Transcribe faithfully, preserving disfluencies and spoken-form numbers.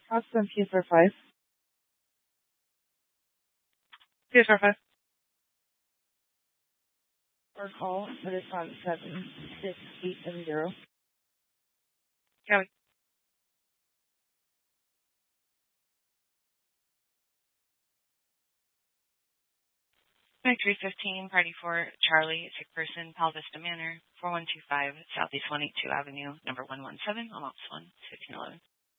Austin P S R five. P S R five. Or call at a five seven six eight seven zero. Copy. three fifteen, Party for Charlie, sick person, Palo Vista Manor, four one two five, Southeast one eighty-two Avenue, number one one seven, Almost one, fifteen eleven.